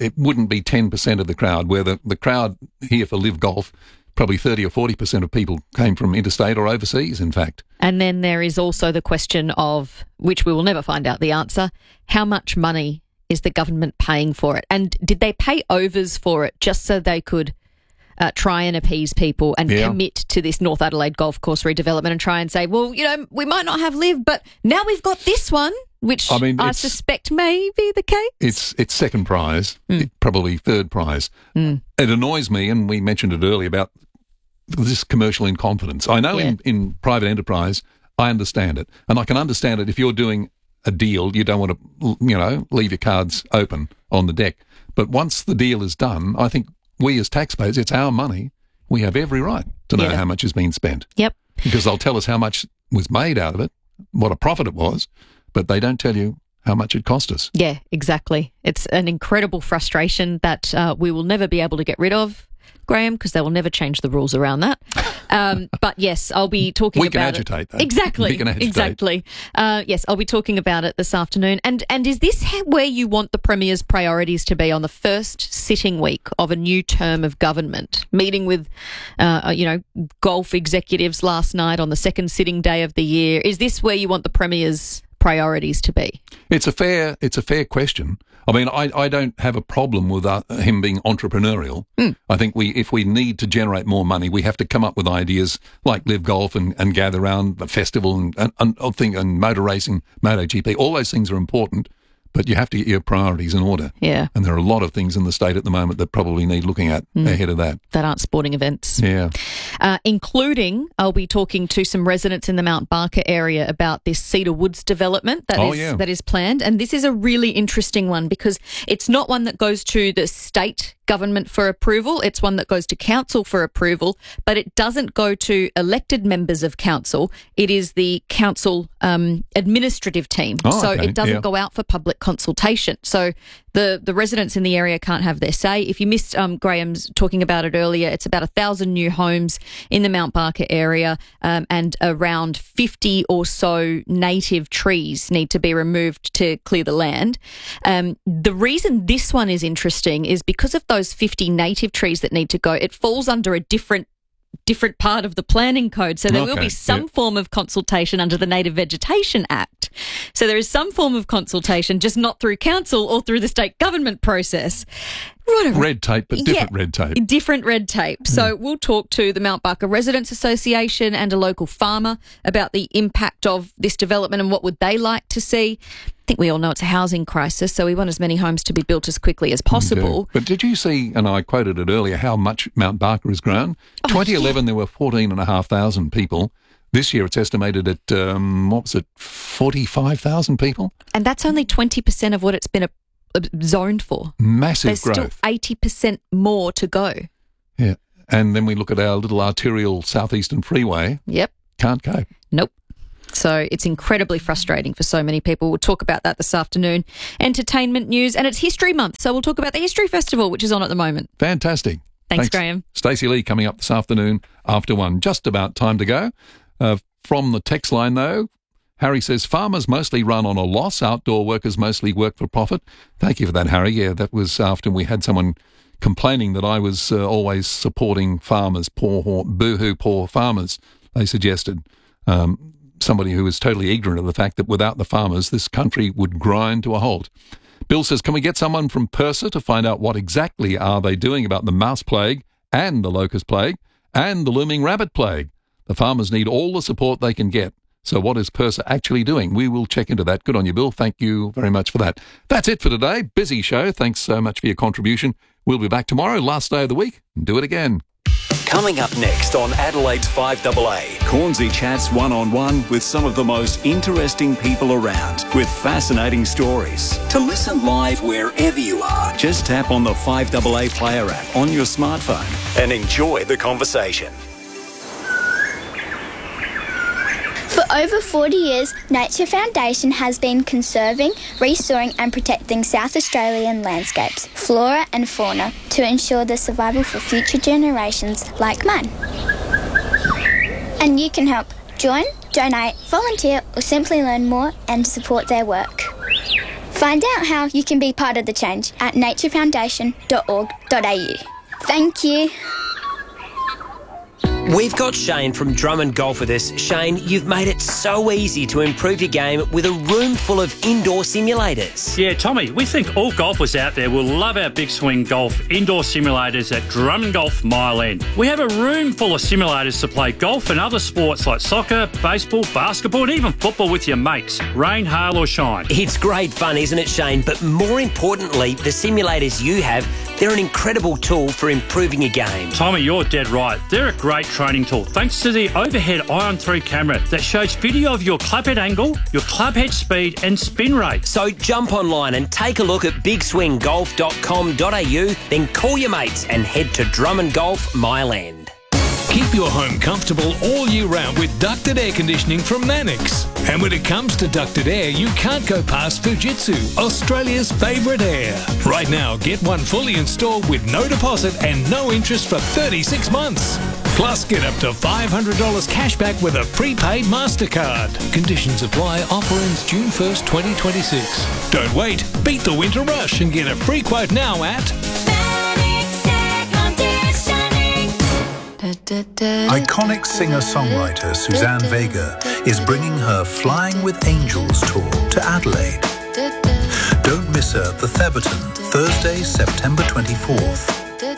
be 10% of the crowd, where the crowd here for Live Golf, probably 30 or 40% of people came from interstate or overseas, in fact. And then there is also the question of, which we will never find out the answer, how much money is the government paying for it? And did they pay overs for it just so they could try and appease people and commit to this North Adelaide Golf Course redevelopment and try and say, well, we might not have Live, but now we've got this one, which I suspect may be the case. It's second prize, probably third prize. It annoys me, and we mentioned it earlier, about this commercial inconfidence. I know in private enterprise, I understand it. And I can understand it if you're doing a deal, you don't want to, leave your cards open on the deck. But once the deal is done, I think we as taxpayers, it's our money. We have every right to know how much has been spent. Yep. Because they'll tell us how much was made out of it, what a profit it was, but they don't tell you how much it cost us. Yeah, exactly. It's an incredible frustration that we will never be able to get rid of, Graham, because they will never change the rules around that. But yes, I'll be talking about it. We can agitate that. Exactly. We can agitate. Exactly. Yes, I'll be talking about it this afternoon. And is this where you want the Premier's priorities to be on the first sitting week of a new term of government? Meeting with, golf executives last night on the second sitting day of the year. Is this where you want the Premier's priorities to be? It's a fair question. I mean, I don't have a problem with him being entrepreneurial. I think if we need to generate more money, we have to come up with ideas like Live Golf and gather around the festival and motor racing, MotoGP. All those things are important, but you have to get your priorities in order. Yeah. And there are a lot of things in the state at the moment that probably need looking at ahead of that. That aren't sporting events. Yeah. Including, I'll be talking to some residents in the Mount Barker area about this Cedar Woods development that is planned. And this is a really interesting one because it's not one that goes to the state government for approval. It's one that goes to council for approval, but it doesn't go to elected members of council. It is the council administrative team. It doesn't go out for public consultation. So the residents in the area can't have their say. If you missed Graham's talking about it earlier, it's about 1,000 new homes in the Mount Barker area and around 50 or so native trees need to be removed to clear the land. The reason this one is interesting is because of those 50 native trees that need to go, it falls under a different different part of the planning code. So there will be some form of consultation under the Native Vegetation Act. So there is some form of consultation, just not through council or through the state government process. Red tape, but different red tape. Different red tape. So we'll talk to the Mount Barker Residents Association and a local farmer about the impact of this development and what would they like to see. I think we all know it's a housing crisis, so we want as many homes to be built as quickly as possible. But did you see, and I quoted it earlier, how much Mount Barker has grown? 2011, there were 14,500 people. This year, it's estimated at, 45,000 people? And that's only 20% of what it's been zoned for. Massive growth. There's still 80% more to go. Yeah. And then we look at our little arterial southeastern freeway. Yep. Can't cope. Nope. So it's incredibly frustrating for so many people. We'll talk about that this afternoon. Entertainment news, and it's History Month, so we'll talk about the History Festival, which is on at the moment. Fantastic. Thanks. Graham. Stacey Lee coming up this afternoon after 1. Just about time to go. From the text line, though, Harry says, farmers mostly run on a loss. Outdoor workers mostly work for profit. Thank you for that, Harry. Yeah, that was after we had someone complaining that I was always supporting farmers, boohoo, poor farmers, they suggested. Somebody who was totally ignorant of the fact that without the farmers, this country would grind to a halt. Bill says, can we get someone from PIRSA to find out what exactly are they doing about the mouse plague and the locust plague and the looming rabbit plague? The farmers need all the support they can get. So what is PIRSA actually doing? We will check into that. Good on you, Bill. Thank you very much for that. That's it for today. Busy show. Thanks so much for your contribution. We'll be back tomorrow, last day of the week, and do it again. Coming up next on Adelaide's 5AA, Cornsey chats one-on-one with some of the most interesting people around with fascinating stories. To listen live wherever you are, just tap on the 5AA Player app on your smartphone and enjoy the conversation. For over 40 years, Nature Foundation has been conserving, restoring and protecting South Australian landscapes, flora and fauna to ensure their survival for future generations like mine. And you can help. Join, donate, volunteer or simply learn more and support their work. Find out how you can be part of the change at naturefoundation.org.au. Thank you. We've got Shane from Drummond Golf with us. Shane, you've made it so easy to improve your game with a room full of indoor simulators. Yeah, Tommy, we think all golfers out there will love our Big Swing Golf indoor simulators at Drummond Golf Mile End. We have a room full of simulators to play golf and other sports like soccer, baseball, basketball and even football with your mates, rain, hail or shine. It's great fun, isn't it, Shane? But more importantly, the simulators you have, they're an incredible tool for improving your game. Tommy, you're dead right. They're a great training tool thanks to the overhead Ion 3 camera that shows video of your clubhead angle, your clubhead speed and spin rate. So jump online and take a look at bigswinggolf.com.au, then call your mates and head to Drummond Golf Mile End. Keep your home comfortable all year round with ducted air conditioning from Mannix. And when it comes to ducted air, you can't go past Fujitsu, Australia's favourite air. Right now, get one fully installed with no deposit and no interest for 36 months. Plus, get up to $500 cash back with a prepaid MasterCard. Conditions apply. Offer ends June 1st, 2026. Don't wait. Beat the winter rush and get a free quote now at... Iconic singer-songwriter Suzanne Vega is bringing her Flying with Angels tour to Adelaide. Don't miss her at the Theberton, Thursday, September 24th.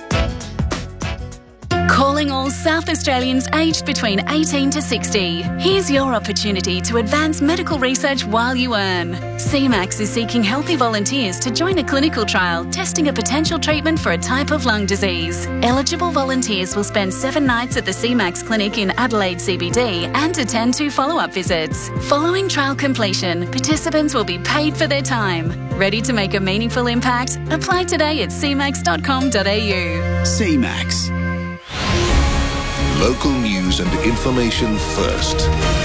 Calling all South Australians aged between 18 to 60. Here's your opportunity to advance medical research while you earn. CMAX is seeking healthy volunteers to join a clinical trial testing a potential treatment for a type of lung disease. Eligible volunteers will spend 7 nights at the CMAX clinic in Adelaide CBD and attend 2 follow-up visits. Following trial completion, participants will be paid for their time. Ready to make a meaningful impact? Apply today at cmax.com.au. CMAX. Local news and information first.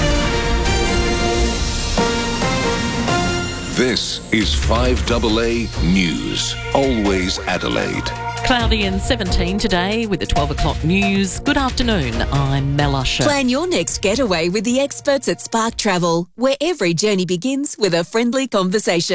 This is 5AA News. Always Adelaide. Cloudy and 17 today with the 12 o'clock news. Good afternoon, I'm Mel Usher. Plan your next getaway with the experts at Spark Travel, where every journey begins with a friendly conversation.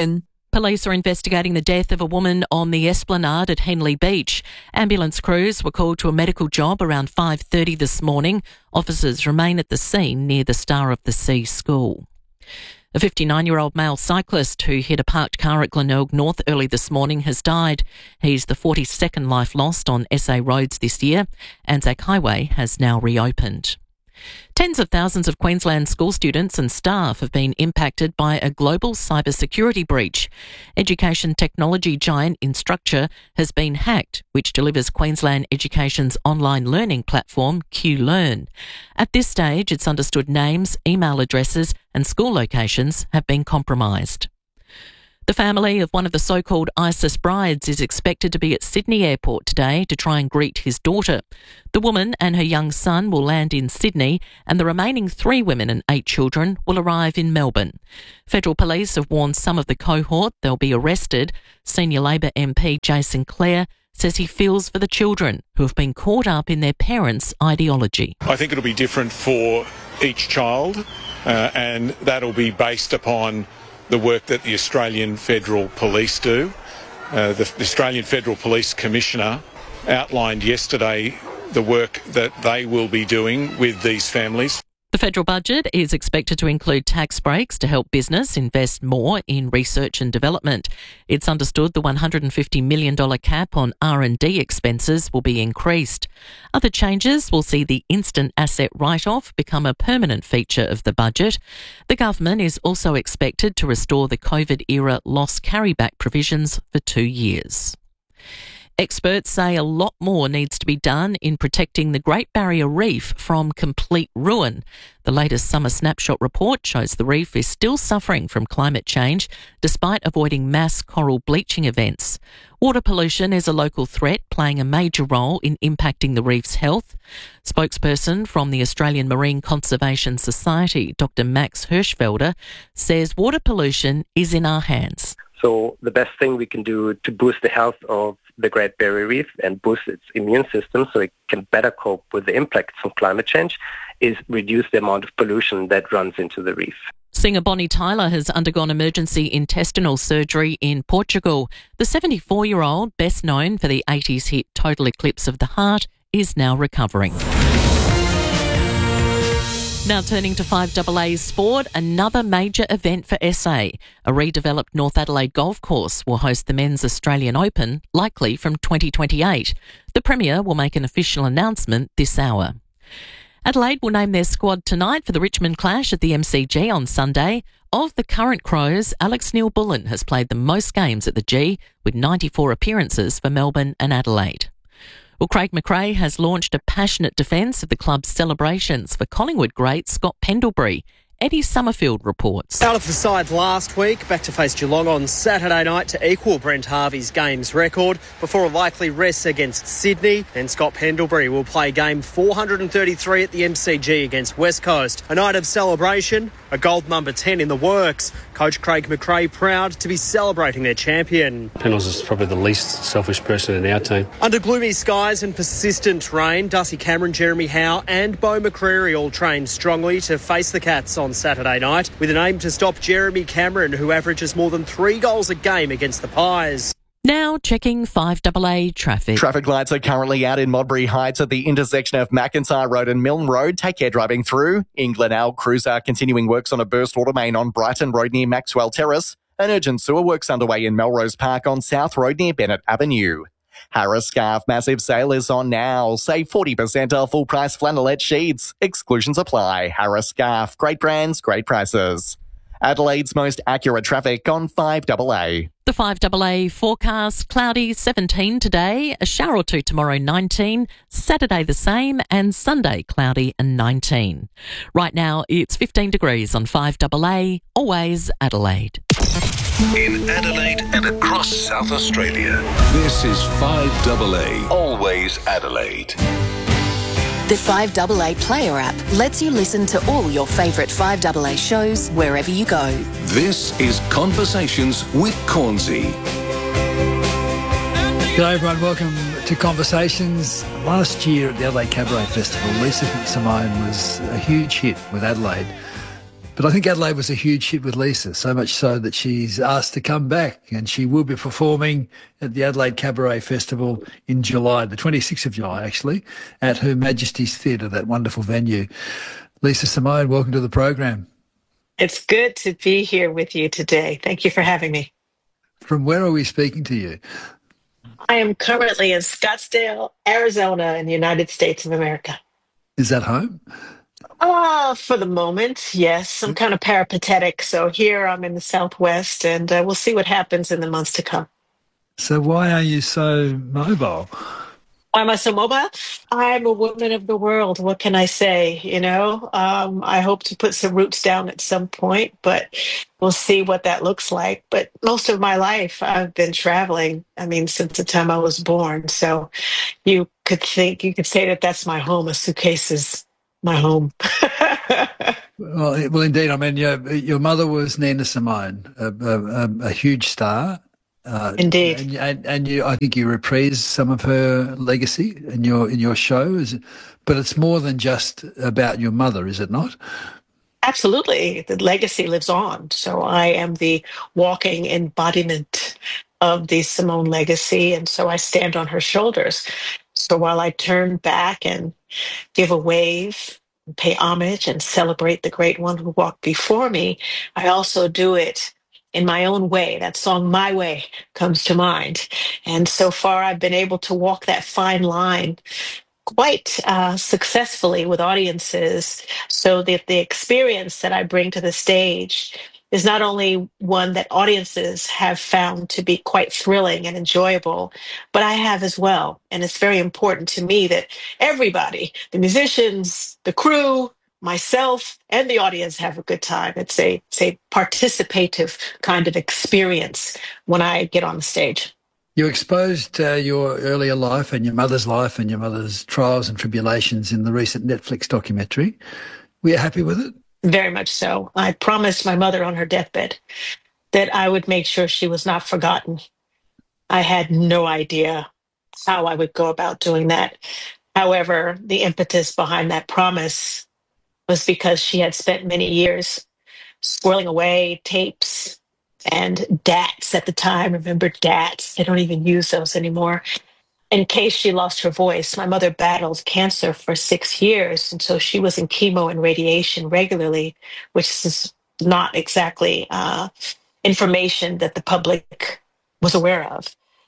Police are investigating the death of a woman on the Esplanade at Henley Beach. Ambulance crews were called to a medical job around 5:30 this morning. Officers remain at the scene near the Star of the Sea school. A 59-year-old male cyclist who hit a parked car at Glenelg North early this morning has died. He's the 42nd life lost on SA roads this year. Anzac Highway has now reopened. Tens of thousands of Queensland school students and staff have been impacted by a global cybersecurity breach. Education technology giant Instructure has been hacked, which delivers Queensland Education's online learning platform, QLearn. At this stage, it's understood names, email addresses and school locations have been compromised. The family of one of the so-called ISIS brides is expected to be at Sydney Airport today to try and greet his daughter. The woman and her young son will land in Sydney and the remaining 3 women and 8 children will arrive in Melbourne. Federal police have warned some of the cohort they'll be arrested. Senior Labor MP Jason Clare says he feels for the children who have been caught up in their parents' ideology. I think it'll be different for each child and that'll be based upon the work that the Australian Federal Police do. The Australian Federal Police Commissioner outlined yesterday the work that they will be doing with these families. The federal budget is expected to include tax breaks to help business invest more in research and development. It's understood the $150 million cap on R&D expenses will be increased. Other changes will see the instant asset write-off become a permanent feature of the budget. The government is also expected to restore the COVID-era loss carryback provisions for 2 years. Experts say a lot more needs to be done in protecting the Great Barrier Reef from complete ruin. The latest summer snapshot report shows the reef is still suffering from climate change despite avoiding mass coral bleaching events. Water pollution is a local threat playing a major role in impacting the reef's health. Spokesperson from the Australian Marine Conservation Society, Dr. Max Hirschfelder, says water pollution is in our hands. So the best thing we can do to boost the health of the Great Barrier Reef and boost its immune system so it can better cope with the impacts from climate change is reduce the amount of pollution that runs into the reef. Singer Bonnie Tyler has undergone emergency intestinal surgery in Portugal. The 74-year-old, best known for the 80s hit Total Eclipse of the Heart, is now recovering. Now turning to 5AA sport, another major event for SA. A redeveloped North Adelaide golf course will host the Men's Australian Open, likely from 2028. The Premier will make an official announcement this hour. Adelaide will name their squad tonight for the Richmond clash at the MCG on Sunday. Of the current Crows, Alex Neil-Bullen has played the most games at the G, with 94 appearances for Melbourne and Adelaide. Well, Craig McRae has launched a passionate defence of the club's celebrations for Collingwood great Scott Pendlebury. Eddie Summerfield reports. Out of the side last week, back to face Geelong on Saturday night to equal Brent Harvey's games record before a likely rest against Sydney. Then Scott Pendlebury will play game 433 at the MCG against West Coast. A night of celebration, a gold number 10 in the works. Coach Craig McRae proud to be celebrating their champion. Pendles is probably the least selfish person in our team. Under gloomy skies and persistent rain, Darcy Cameron, Jeremy Howe and Beau McCreary all trained strongly to face the Cats on Saturday night, with an aim to stop Jeremy Cameron, who averages more than 3 goals a game against the Pies. Now checking 5AA traffic. Traffic lights are currently out in Modbury Heights at the intersection of McIntyre Road and Milne Road. Take care driving through. In Glenelg, crews are continuing works on a burst water main on Brighton Road near Maxwell Terrace. An urgent sewer works underway in Melrose Park on South Road near Bennett Avenue. Harris Scarf massive sale is on now. Save 40% off full price flannelette sheets. Exclusions apply. Harris Scarf. Great brands, great prices. Adelaide's most accurate traffic on 5AA. The 5AA forecast, cloudy 17 today, a shower or two tomorrow 19, Saturday the same and Sunday cloudy and 19. Right now it's 15 degrees on 5AA, always Adelaide. In Adelaide and across South Australia, this is 5AA, always Adelaide. The 5AA Player app lets you listen to all your favourite 5AA shows wherever you go. This is Conversations with Cornsey. G'day everyone, welcome to Conversations. Last year at the Adelaide Cabaret Festival, Lisa Simone was a huge hit with Adelaide. But I think Adelaide was a huge hit with Lisa, so much so that she's asked to come back, and she will be performing at the Adelaide Cabaret Festival in July, the 26th of July, actually, at Her Majesty's Theatre, that wonderful venue. Lisa Simone, welcome to the program. It's good to be here with you today. Thank you for having me. From where are we speaking to you? I am currently in Scottsdale, Arizona, in the United States of America. Is that home? For the moment, yes. I'm kind of peripatetic. So here I'm in the Southwest, and we'll see what happens in the months to come. So why are you so mobile? Why am I so mobile? I'm a woman of the world. What can I say? I hope to put some roots down at some point, but we'll see what that looks like. But most of my life, I've been traveling. I mean, since the time I was born. So you could say that that's my home. A suitcase is my home. Well, indeed. I mean, your mother was Nina Simone, a huge star. Indeed. And I think you reprise some of her legacy in your shows, but it's more than just about your mother, is it not? Absolutely. The legacy lives on. So I am the walking embodiment of the Simone legacy, and so I stand on her shoulders. So while I turn back and give a wave, pay homage, and celebrate the great one who walked before me, I also do it in my own way. That song, My Way, comes to mind. And so far, I've been able to walk that fine line quite successfully with audiences, so that the experience that I bring to the stage is not only one that audiences have found to be quite thrilling and enjoyable, but I have as well. And it's very important to me that everybody, the musicians, the crew, myself, and the audience have a good time. It's a participative kind of experience when I get on the stage. You exposed your earlier life and your mother's life and your mother's trials and tribulations in the recent Netflix documentary. Were you happy with it? Very much so. I promised my mother on her deathbed that I would make sure she was not forgotten. I had no idea how I would go about doing that. However, the impetus behind that promise was because she had spent many years squirreling away tapes and DATs at the time. Remember DATs? They don't even use those anymore. In case she lost her voice. My mother battled cancer for 6 years, and so she was in chemo and radiation regularly, which is not exactly information that the public was aware of.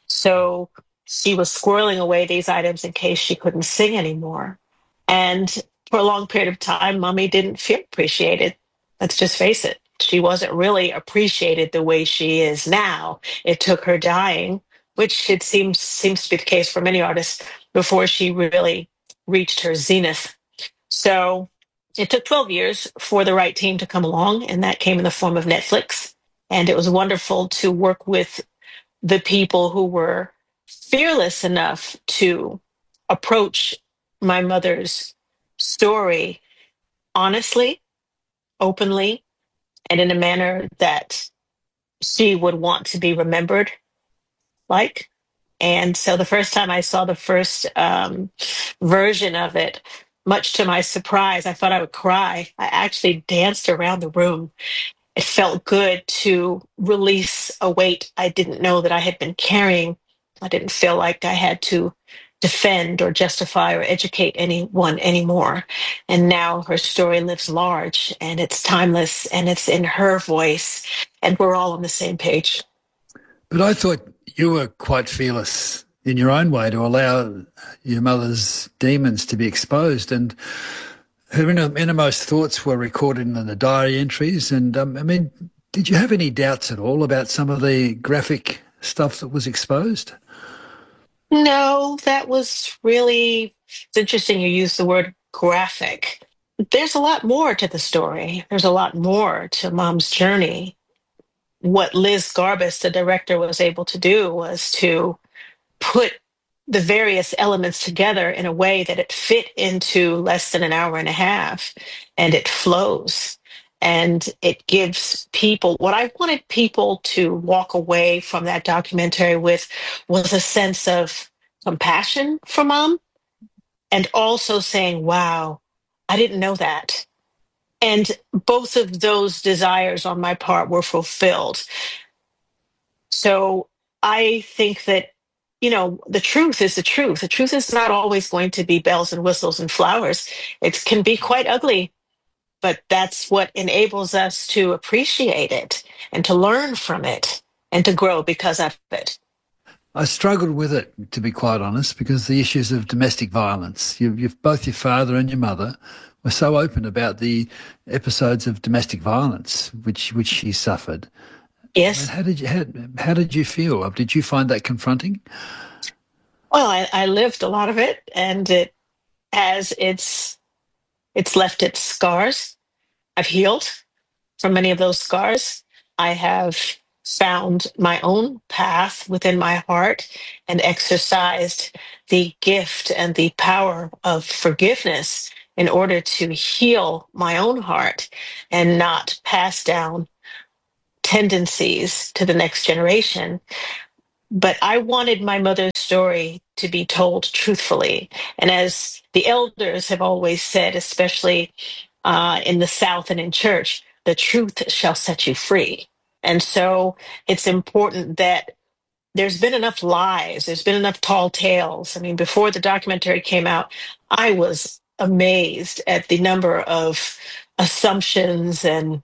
So she was squirreling away these items in case she couldn't sing anymore. And for a long period of time, Mommy didn't feel appreciated. Let's just face it. She wasn't really appreciated the way she is now. It took her dying, which it seems to be the case for many artists, before she really reached her zenith. So it took 12 years for the right team to come along, and that came in the form of Netflix. And it was wonderful to work with the people who were fearless enough to approach my mother's story honestly, openly, and in a manner that she would want to be remembered like. And so the first time I saw the first version of it, much to my surprise, I thought I would cry. I actually danced around the room. It felt good to release a weight I didn't know that I had been carrying. I didn't feel like I had to defend or justify or educate anyone anymore. And now her story lives large, and it's timeless, and it's in her voice, and we're all on the same page. But I thought you were quite fearless in your own way to allow your mother's demons to be exposed, and her innermost thoughts were recorded in the diary entries. And I mean, did you have any doubts at all about some of the graphic stuff that was exposed? No, that was really, it's interesting you use the word graphic. There's a lot more to the story. There's a lot more to Mom's journey. What Liz Garbus, the director, was able to do was to put the various elements together in a way that it fit into less than an hour and a half, and it flows. And it gives people, what I wanted people to walk away from that documentary with was a sense of compassion for Mom, and also saying, wow, I didn't know that. And both of those desires on my part were fulfilled. So I think that, the truth is the truth. The truth is not always going to be bells and whistles and flowers. It can be quite ugly, but that's what enables us to appreciate it and to learn from it and to grow because of it. I struggled with it, to be quite honest, because the issues of domestic violence. Both your father and your mother were so open about the episodes of domestic violence which she suffered. Yes. How did you feel? Did you find that confronting? Well, I lived a lot of it, and it has it's left its scars. I've healed from many of those scars. I have found my own path within my heart and exercised the gift and the power of forgiveness in order to heal my own heart and not pass down tendencies to the next generation. But I wanted my mother's story to be told truthfully. And as the elders have always said, especially in the South and in church, the truth shall set you free. And so it's important that there's been enough lies, there's been enough tall tales. I mean, before the documentary came out, I was amazed at the number of assumptions and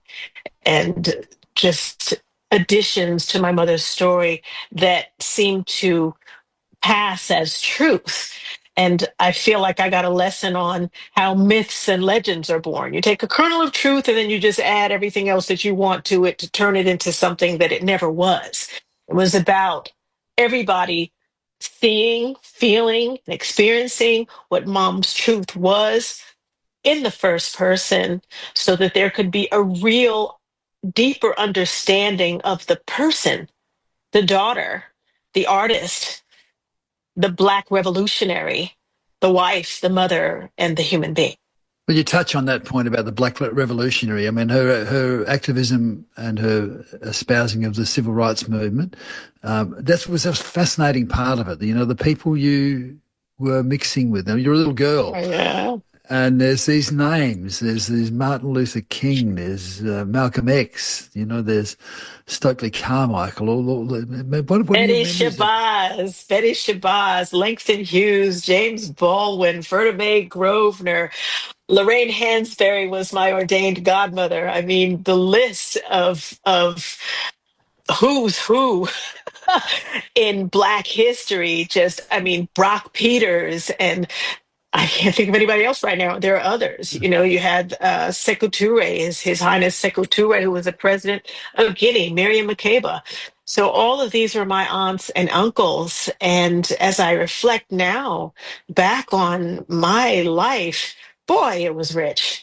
just additions to my mother's story that seemed to pass as truth. And I feel like I got a lesson on how myths and legends are born. You take a kernel of truth and then you just add everything else that you want to it to turn it into something that it never was. It was about everybody seeing, feeling, and experiencing what mom's truth was in the first person so that there could be a real deeper understanding of the person, the daughter, the artist, the Black revolutionary, the wife, the mother, and the human being. Well, you touch on that point about the Black revolutionary. I mean, her activism and her espousing of the civil rights movement, that was a fascinating part of it. The people you were mixing with. You're a little girl. Yeah. And there's these names. There's Martin Luther King. There's Malcolm X. There's Stokely Carmichael. Betty Shabazz, Langston Hughes, James Baldwin, Ferda Mae Grosvenor, Lorraine Hansberry was my ordained godmother. I mean, the list of who's who in Black history. Brock Peters and. I can't think of anybody else right now. There are others. You had Sekou Touré, His Highness Sekou Touré, who was the president of Guinea, Miriam Makeba. So all of these were my aunts and uncles. And as I reflect now back on my life, boy, it was rich.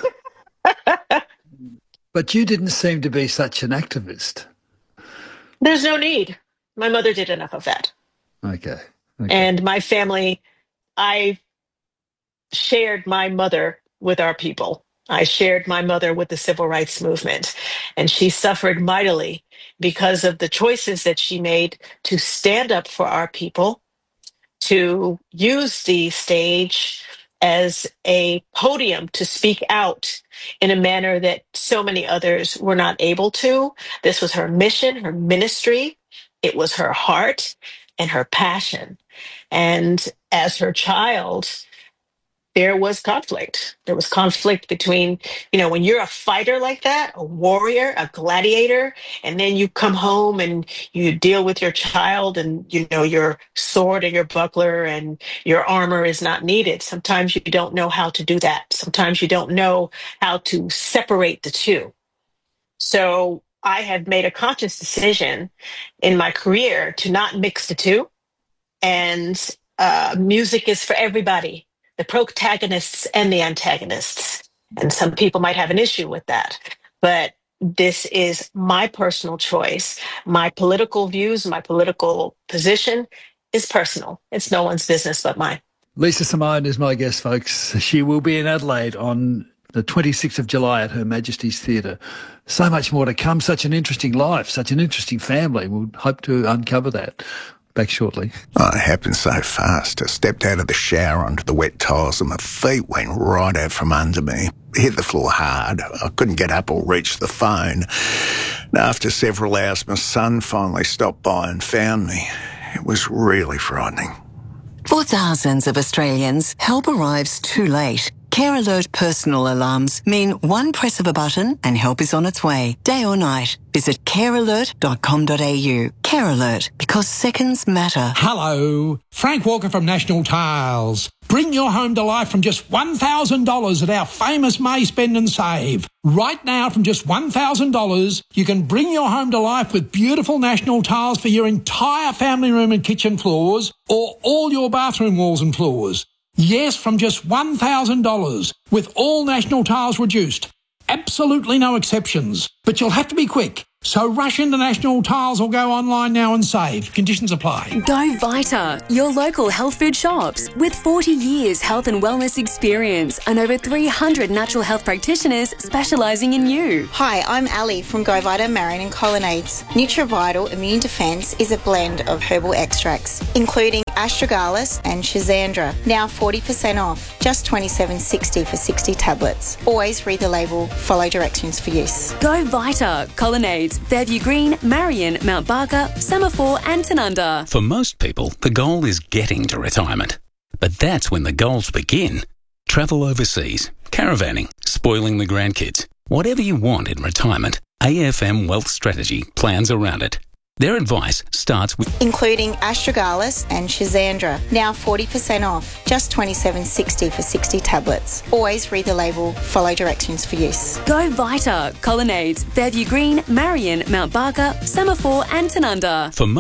But you didn't seem to be such an activist. There's no need. My mother did enough of that. Okay. And my family, I shared my mother with our people. I shared my mother with the civil rights movement, and she suffered mightily because of the choices that she made to stand up for our people, to use the stage as a podium to speak out in a manner that so many others were not able to. This was her mission, her ministry. It was her heart and her passion. And as her child, there was conflict. There was conflict between, when you're a fighter like that, a warrior, a gladiator, and then you come home and you deal with your child and, your sword and your buckler and your armor is not needed. Sometimes you don't know how to do that. Sometimes you don't know how to separate the two. So I have made a conscious decision in my career to not mix the two. And music is for everybody. The protagonists and the antagonists. And some people might have an issue with that. But this is my personal choice. My political views, my political position is personal. It's no one's business but mine. Lisa Simone is my guest, folks. She will be in Adelaide on the 26th of July at Her Majesty's Theatre. So much more to come. Such an interesting life, such an interesting family. We'll hope to uncover that. Back shortly. Oh, it happened so fast. I stepped out of the shower onto the wet tiles and my feet went right out from under me. hit the floor hard. I couldn't get up or reach the phone. And after several hours, my son finally stopped by and found me. It was really frightening. For thousands of Australians, help arrives too late. Care Alert personal alarms mean one press of a button and help is on its way, day or night. Visit carealert.com.au. Care Alert, because seconds matter. Hello, Frank Walker from National Tiles. Bring your home to life from just $1,000 at our famous May Spend and Save. Right now, from just $1,000, you can bring your home to life with beautiful National Tiles for your entire family room and kitchen floors, or all your bathroom walls and floors. Yes, from just $1,000, with all National Tiles reduced. Absolutely no exceptions. But you'll have to be quick. So rush into National Tiles or go online now and save. Conditions apply. Go Vita, your local health food shops. With 40 years health and wellness experience and over 300 natural health practitioners specialising in you. Hi, I'm Ali from Go Vita Marion and Colonnades. NutriVital Immune Defence is a blend of herbal extracts, including astragalus and schizandra. Now 40% off, just $27.60 for 60 tablets. Always read the label, follow directions for use. Go Vita, Colonnades, Fairview Green, Marion, Mount Barker, Semaphore and Tanunda. For most people, the goal is getting to retirement. But that's when the goals begin. Travel overseas, caravanning, spoiling the grandkids. Whatever you want in retirement, AFM Wealth Strategy plans around it. Their advice starts with including astragalus and schizandra. Now 40% off, just $27.60 for 60 tablets. Always read the label, follow directions for use. Go Vita, Colonnades, Fairview Green, Marion, Mount Barker, Semaphore and Tanunda. For